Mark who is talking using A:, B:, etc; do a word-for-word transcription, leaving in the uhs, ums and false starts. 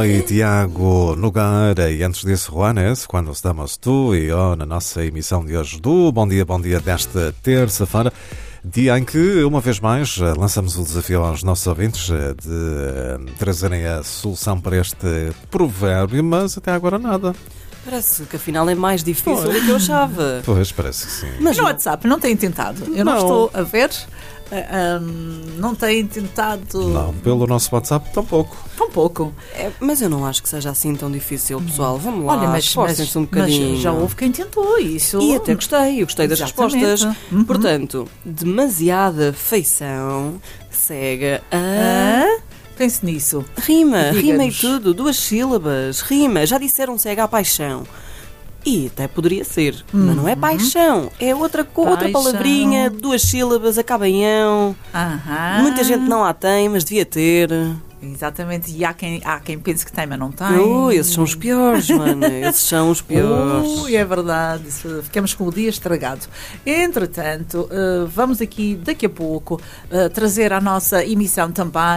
A: E Tiago Nogueira, e antes disso Juanes, quando estamos tu e eu na nossa emissão de hoje do Bom Dia, Bom Dia desta terça-feira, dia em que, uma vez mais, lançamos o desafio aos nossos ouvintes de trazerem a solução para este provérbio, mas até agora nada.
B: Parece que afinal é mais difícil do que eu achava.
A: Pois, parece que sim.
C: Mas no WhatsApp não têm tentado? Eu não, não estou a ver. Uh, um, não têm tentado.
A: Não, pelo nosso WhatsApp tampouco.
C: Tão pouco.
B: É, mas eu não acho que seja assim tão difícil, pessoal. Vamos lá,
C: Olha, mas,
B: esforcem-se um
C: mas,
B: bocadinho.
C: mas já houve quem tentou isso.
B: E até gostei, eu gostei das
C: Exatamente.
B: respostas.
C: Uhum.
B: Portanto, demasiada feição cega a...
C: Ah? Pense nisso.
B: Rima,
C: Diga-nos.
B: rima e tudo, duas sílabas, rima. Já disseram cega a paixão. E até poderia ser,
C: Uhum.
B: mas não é paixão, é outra, co- outra
C: Paixão.
B: palavrinha, duas sílabas, acaba em ão.
C: Aham.
B: Muita gente não a tem, mas devia ter.
C: Exatamente. E há quem, há quem pense que tem, mas não tem.
B: Ui, esses são os piores, mano. Esses são os piores.
C: Ui, é verdade. Isso, ficamos com o dia estragado. Entretanto, uh, vamos aqui daqui a pouco uh, trazer a nossa emissão também